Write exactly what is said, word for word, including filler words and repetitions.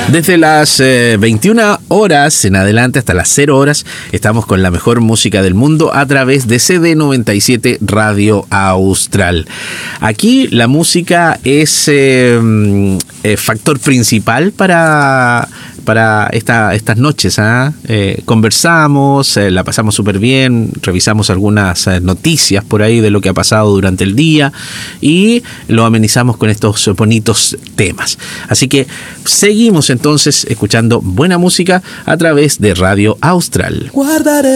Desde las eh, veintiuna horas en adelante hasta las cero horas estamos con la mejor música del mundo a través de C D noventa y siete Radio Austral. Aquí la música es eh, eh, factor principal para... para esta, estas noches. ¿eh? Eh, conversamos, eh, la pasamos súper bien, revisamos algunas eh, noticias por ahí de lo que ha pasado durante el día y lo amenizamos con estos bonitos temas. Así que seguimos entonces escuchando buena música a través de Radio Austral. Guardaré